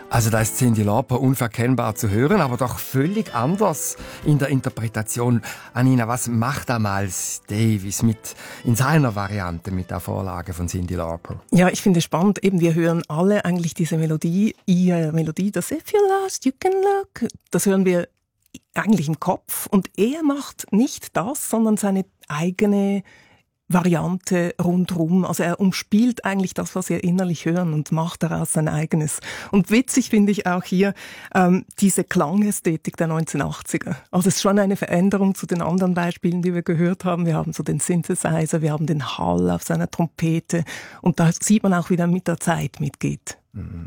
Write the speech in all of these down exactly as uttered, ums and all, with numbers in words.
Also da ist Cyndi Lauper unverkennbar zu hören, aber doch völlig anders in der Interpretation. Anina, was macht da Miles Davis mit in seiner Variante mit der Vorlage von Cyndi Lauper? Ja, ich finde es spannend. Eben, wir hören alle eigentlich diese Melodie, ihre Melodie, das If you're lost, you can look. Das hören wir eigentlich im Kopf. Und er macht nicht das, sondern seine eigene Variante rundrum. Also er umspielt eigentlich das, was wir innerlich hören und macht daraus sein eigenes. Und witzig finde ich auch hier ähm, diese Klangästhetik der neunzehnhundertachtziger. Also es ist schon eine Veränderung zu den anderen Beispielen, die wir gehört haben. Wir haben so den Synthesizer, wir haben den Hall auf seiner Trompete und da sieht man auch, wie er mit der Zeit mitgeht. Mhm.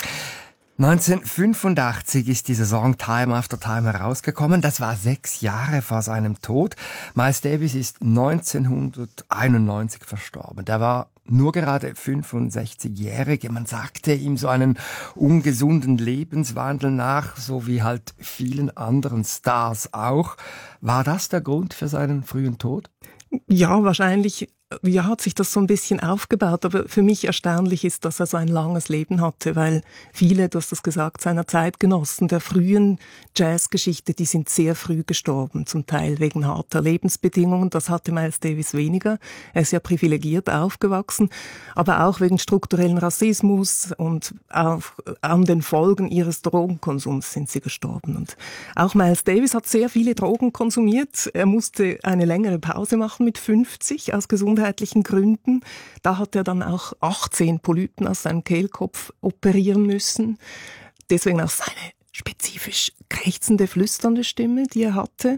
neunzehnhundertfünfundachtzig ist dieser Song Time After Time herausgekommen. Das war sechs Jahre vor seinem Tod. Miles Davis ist neunzehnhunderteinundneunzig verstorben. Der war nur gerade fünfundsechzigjährig. Man sagte ihm so einen ungesunden Lebenswandel nach, so wie halt vielen anderen Stars auch. War das der Grund für seinen frühen Tod? Ja, wahrscheinlich. Ja, hat sich das so ein bisschen aufgebaut, aber für mich erstaunlich ist, dass er so ein langes Leben hatte, weil viele, du hast das gesagt, seiner Zeitgenossen der frühen Jazzgeschichte, die sind sehr früh gestorben, zum Teil wegen harter Lebensbedingungen. Das hatte Miles Davis weniger. Er ist ja privilegiert aufgewachsen, aber auch wegen strukturellen Rassismus und auch an den Folgen ihres Drogenkonsums sind sie gestorben. Und auch Miles Davis hat sehr viele Drogen konsumiert. Er musste eine längere Pause machen mit fünfzig aus gesundheitlichen Gründen. Da hat er dann auch achtzehn Polypen aus seinem Kehlkopf operieren müssen. Deswegen auch seine spezifisch krächzende, flüsternde Stimme, die er hatte.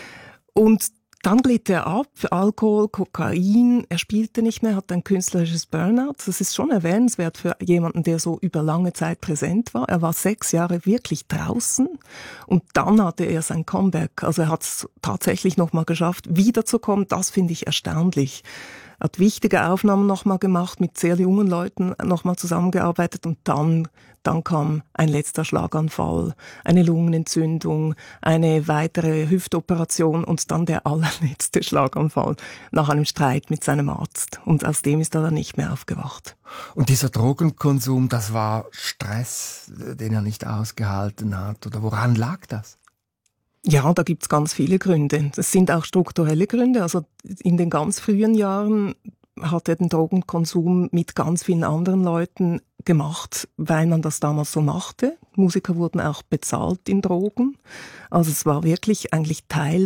Und dann glitt er ab, Alkohol, Kokain, er spielte nicht mehr, hat ein künstlerisches Burnout. Das ist schon erwähnenswert für jemanden, der so über lange Zeit präsent war. Er war sechs Jahre wirklich draußen und dann hatte er sein Comeback. Also er hat es tatsächlich nochmal geschafft, wiederzukommen. Das finde ich erstaunlich. Er hat wichtige Aufnahmen nochmal gemacht, mit sehr jungen Leuten nochmal zusammengearbeitet und dann, dann kam ein letzter Schlaganfall, eine Lungenentzündung, eine weitere Hüftoperation und dann der allerletzte Schlaganfall nach einem Streit mit seinem Arzt. Und aus dem ist er dann nicht mehr aufgewacht. Und dieser Drogenkonsum, das war Stress, den er nicht ausgehalten hat, oder woran lag das? Ja, da gibt's ganz viele Gründe. Das sind auch strukturelle Gründe. Also in den ganz frühen Jahren hat er den Drogenkonsum mit ganz vielen anderen Leuten gemacht, weil man das damals so machte. Musiker wurden auch bezahlt in Drogen. Also es war wirklich eigentlich Teil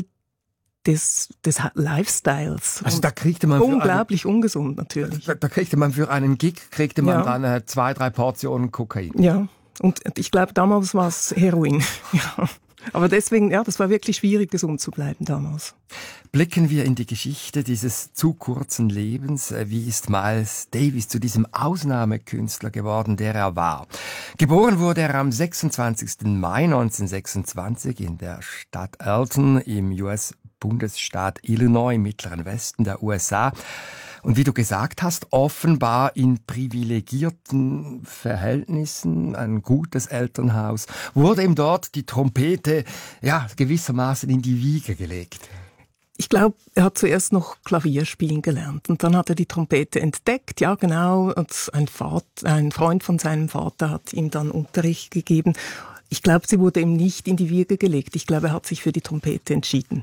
des, des Lifestyles. Also da kriegte man unglaublich einen, ungesund natürlich. Da, da kriegte man für einen Gig kriegte man ja. dann äh, zwei, drei Portionen Kokain. Ja, und ich glaube damals war es Heroin. Ja. Aber deswegen, ja, das war wirklich schwierig, gesund zu bleiben damals. Blicken wir in die Geschichte dieses zu kurzen Lebens. Wie ist Miles Davis zu diesem Ausnahmekünstler geworden, der er war? Geboren wurde er am sechsundzwanzigsten Mai neunzehnhundertsechsundzwanzig in der Stadt Alton im U S-Bundesstaat Illinois im mittleren Westen der U S A. Und wie du gesagt hast, offenbar in privilegierten Verhältnissen, ein gutes Elternhaus, wurde ihm dort die Trompete ja gewissermaßen in die Wiege gelegt. Ich glaube, er hat zuerst noch Klavier spielen gelernt und dann hat er die Trompete entdeckt. Ja, genau. Und ein, Vater, ein Freund von seinem Vater hat ihm dann Unterricht gegeben. Ich glaube, sie wurde ihm nicht in die Wiege gelegt. Ich glaube, er hat sich für die Trompete entschieden.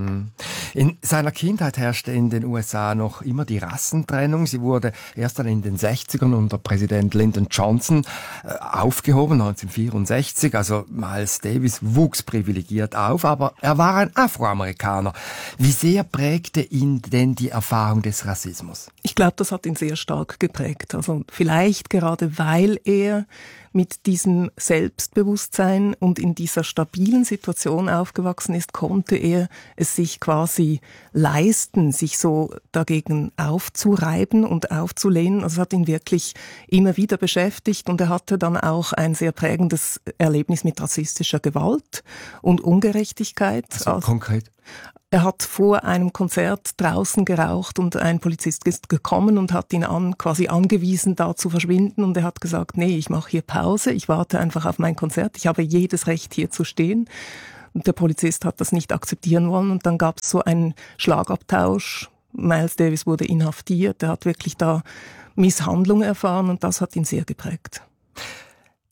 In seiner Kindheit herrschte in den U S A noch immer die Rassentrennung. Sie wurde erst dann in den sechzigern unter Präsident Lyndon Johnson äh, aufgehoben, neunzehnhundertvierundsechzig. Also Miles Davis wuchs privilegiert auf, aber er war ein Afroamerikaner. Wie sehr prägte ihn denn die Erfahrung des Rassismus? Ich glaube, das hat ihn sehr stark geprägt. Also vielleicht gerade, weil er mit diesem Selbstbewusstsein und in dieser stabilen Situation aufgewachsen ist, konnte er es sich quasi leisten, sich so dagegen aufzureiben und aufzulehnen. Also es hat ihn wirklich immer wieder beschäftigt und er hatte dann auch ein sehr prägendes Erlebnis mit rassistischer Gewalt und Ungerechtigkeit. Also, also konkret? Er hat vor einem Konzert draußen geraucht und ein Polizist ist gekommen und hat ihn an, quasi angewiesen, da zu verschwinden. Und er hat gesagt, nee, ich mache hier Pause, ich warte einfach auf mein Konzert, ich habe jedes Recht, hier zu stehen. Und der Polizist hat das nicht akzeptieren wollen und dann gab es so einen Schlagabtausch. Miles Davis wurde inhaftiert, er hat wirklich da Misshandlung erfahren und das hat ihn sehr geprägt.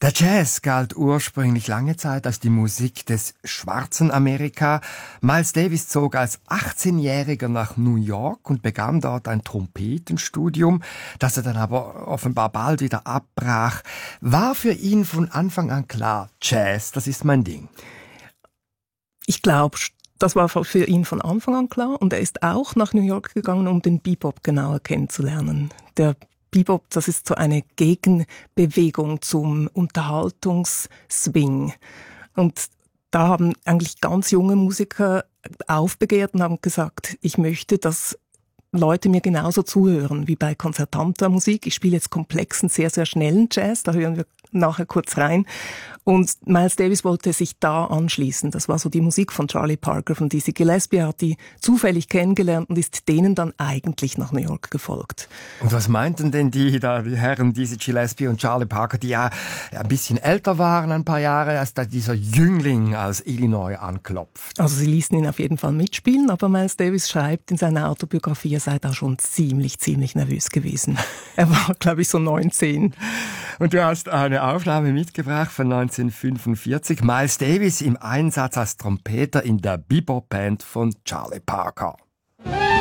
Der Jazz galt ursprünglich lange Zeit als die Musik des schwarzen Amerika. Miles Davis zog als achtzehnjähriger nach New York und begann dort ein Trompetenstudium, das er dann aber offenbar bald wieder abbrach. War für ihn von Anfang an klar, Jazz, das ist mein Ding? Ich glaube, das war für ihn von Anfang an klar. Und er ist auch nach New York gegangen, um den Bebop genauer kennenzulernen. Der Bebop, das ist so eine Gegenbewegung zum Unterhaltungsswing. Und da haben eigentlich ganz junge Musiker aufbegehrt und haben gesagt, ich möchte, dass Leute mir genauso zuhören wie bei konzertanter Musik. Ich spiele jetzt komplexen, sehr, sehr schnellen Jazz, da hören wir nachher kurz rein. Und Miles Davis wollte sich da anschließen. Das war so die Musik von Charlie Parker, von Dizzy Gillespie. Er hat die zufällig kennengelernt und ist denen dann eigentlich nach New York gefolgt. Und was meinten denn die, da, die Herren Dizzy Gillespie und Charlie Parker, die ja ein bisschen älter waren, ein paar Jahre, als da dieser Jüngling aus Illinois anklopft? Also sie ließen ihn auf jeden Fall mitspielen, aber Miles Davis schreibt in seiner Autobiografie, er sei da schon ziemlich, ziemlich nervös gewesen. Er war, glaube ich, so neunzehn. Und du hast eine Aufnahme mitgebracht von neunzehnhundertfünfundvierzig. Miles Davis im Einsatz als Trompeter in der Bebop-Band von Charlie Parker.